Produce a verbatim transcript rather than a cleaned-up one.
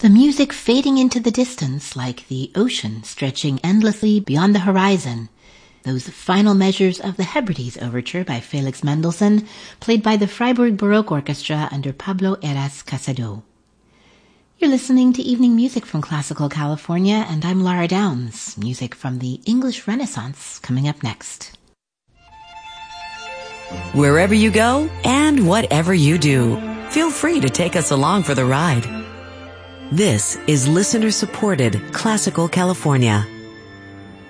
The music fading into the distance like the ocean stretching endlessly beyond the horizon. Those final measures of the Hebrides Overture by Felix Mendelssohn, played by the Freiburg Baroque Orchestra under Pablo Heras Casado. You're listening to Evening Music from Classical California, and I'm Laura Downs. Music from the English Renaissance coming up next. Wherever you go and whatever you do, feel free to take us along for the ride. This is listener-supported Classical California.